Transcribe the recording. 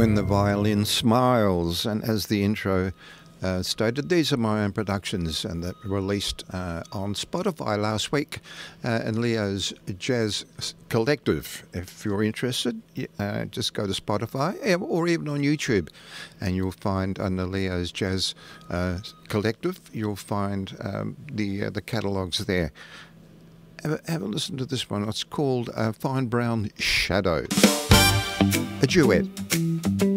When the Violin Smiles, and as the intro stated, these are my own productions and that were released on Spotify last week, and Leo's Jazz Collective. If you're interested, just go to Spotify or even on YouTube, and you'll find under Leo's Jazz Collective, you'll find the catalogues there. Have a listen to this one. It's called Fine Brown Shadow, a duet.